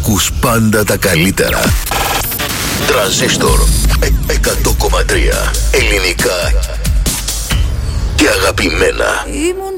Ακούς πάντα τα καλύτερα. Τρανζίστορ 100,3. Ελληνικά και αγαπημένα. Ήμουν